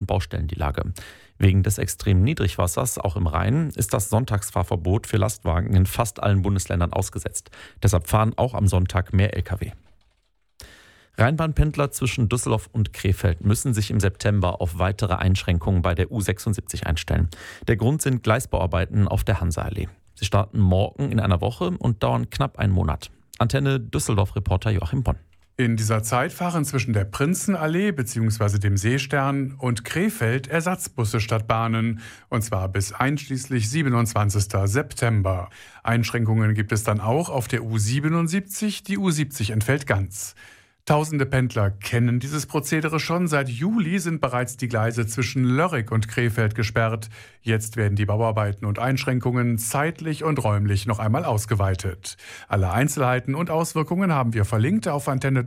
Baustellen die Lage. Wegen des extremen Niedrigwassers, auch im Rhein, ist das Sonntagsfahrverbot für Lastwagen in fast allen Bundesländern ausgesetzt. Deshalb fahren auch am Sonntag mehr Lkw. Rheinbahnpendler zwischen Düsseldorf und Krefeld müssen sich im September auf weitere Einschränkungen bei der U76 einstellen. Der Grund sind Gleisbauarbeiten auf der Hanseallee. Sie starten morgen in einer Woche und dauern knapp einen Monat. Antenne Düsseldorf-Reporter Joachim Bonn. In dieser Zeit fahren zwischen der Prinzenallee bzw. dem Seestern und Krefeld Ersatzbusse statt Bahnen, und zwar bis einschließlich 27. September. Einschränkungen gibt es dann auch auf der U77, die U70 entfällt ganz. Tausende Pendler kennen dieses Prozedere schon. Seit Juli sind bereits die Gleise zwischen Lörrick und Krefeld gesperrt. Jetzt werden die Bauarbeiten und Einschränkungen zeitlich und räumlich noch einmal ausgeweitet. Alle Einzelheiten und Auswirkungen haben wir verlinkt auf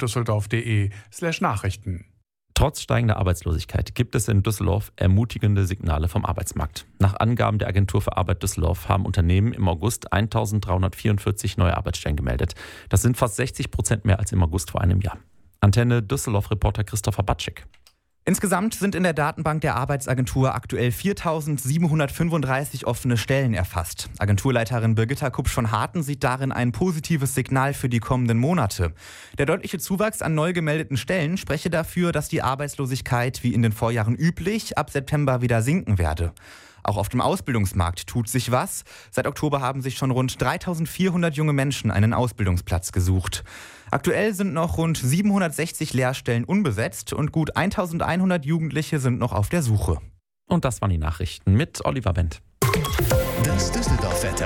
antennedüsseldorf.de/Nachrichten. Trotz steigender Arbeitslosigkeit gibt es in Düsseldorf ermutigende Signale vom Arbeitsmarkt. Nach Angaben der Agentur für Arbeit Düsseldorf haben Unternehmen im August 1.344 neue Arbeitsstellen gemeldet. Das sind fast 60% mehr als im August vor einem Jahr. Antenne Düsseldorf-Reporter Christopher Batschik. Insgesamt sind in der Datenbank der Arbeitsagentur aktuell 4.735 offene Stellen erfasst. Agenturleiterin Birgitta Kupsch von Harten sieht darin ein positives Signal für die kommenden Monate. Der deutliche Zuwachs an neu gemeldeten Stellen spreche dafür, dass die Arbeitslosigkeit wie in den Vorjahren üblich ab September wieder sinken werde. Auch auf dem Ausbildungsmarkt tut sich was. Seit Oktober haben sich schon rund 3.400 junge Menschen einen Ausbildungsplatz gesucht. Aktuell sind noch rund 760 Lehrstellen unbesetzt und gut 1.100 Jugendliche sind noch auf der Suche. Und das waren die Nachrichten mit Oliver Wendt. Das Düsseldorf-Wetter.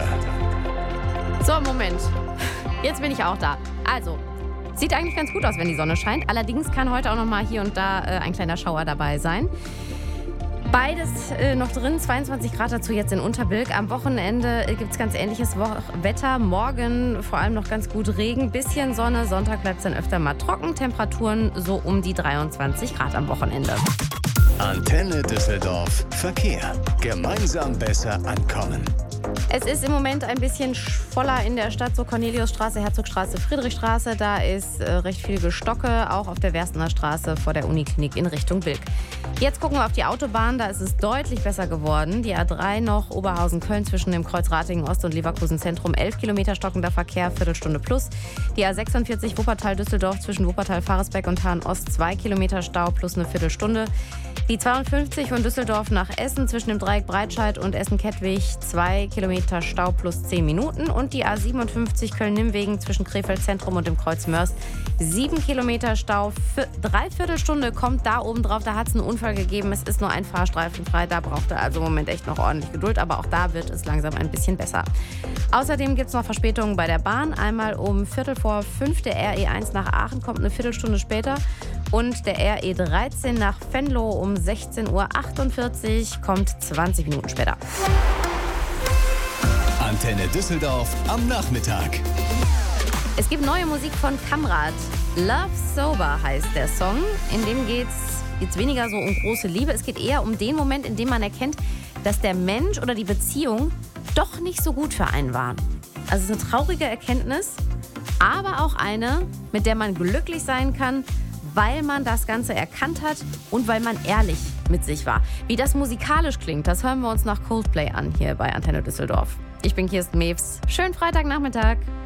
So, Moment. Jetzt bin ich auch da. Also, sieht eigentlich ganz gut aus, wenn die Sonne scheint. Allerdings kann heute auch noch mal hier und da ein kleiner Schauer dabei sein. Beides noch drin, 22 Grad dazu jetzt in Unterbilk. Am Wochenende gibt es ganz ähnliches Wetter. Morgen vor allem noch ganz gut Regen, bisschen Sonne. Sonntag bleibt es dann öfter mal trocken. Temperaturen so um die 23 Grad am Wochenende. Antenne Düsseldorf Verkehr. Gemeinsam besser ankommen. Es ist im Moment ein bisschen voller in der Stadt, so Corneliusstraße, Herzogstraße, Friedrichstraße. Da ist recht viel Gestocke, auch auf der Werstener Straße vor der Uniklinik in Richtung Bilk. Jetzt gucken wir auf die Autobahn, da ist es deutlich besser geworden. Die A3 noch Oberhausen-Köln zwischen dem Kreuz Ratingen-Ost und Leverkusen-Zentrum, 11 Kilometer stockender Verkehr, Viertelstunde plus. Die A46 Wuppertal-Düsseldorf zwischen Wuppertal-Faresbeck und Hahn-Ost, 2 Kilometer Stau plus eine Viertelstunde. Die 52 von Düsseldorf nach Essen zwischen dem Dreieck Breitscheid und Essen-Kettwig, 2 Kilometer Stau plus 10 Minuten. Und die A57 Köln-Nimmwegen zwischen Krefeld-Zentrum und dem Kreuz Mörs, 7 Kilometer Stau, 3/4 Stunde kommt da oben drauf. Da hat es einen Unfall gegeben. Es ist nur ein Fahrstreifen frei. Da braucht er also im Moment echt noch ordentlich Geduld. Aber auch da wird es langsam ein bisschen besser. Außerdem gibt es noch Verspätungen bei der Bahn. Einmal um 4:45 der RE1 nach Aachen kommt eine Viertelstunde später. Und der RE13 nach Venlo um 16:48 Uhr kommt 20 Minuten später. Antenne Düsseldorf am Nachmittag. Es gibt neue Musik von Kamrat. Love Sober heißt der Song. In dem geht es jetzt weniger so um große Liebe. Es geht eher um den Moment, in dem man erkennt, dass der Mensch oder die Beziehung doch nicht so gut für einen war. Also es ist eine traurige Erkenntnis, aber auch eine, mit der man glücklich sein kann, weil man das Ganze erkannt hat und weil man ehrlich mit sich war. Wie das musikalisch klingt, das hören wir uns nach Coldplay an hier bei Antenne Düsseldorf. Ich bin Kirsten Mewes. Schönen Freitagnachmittag.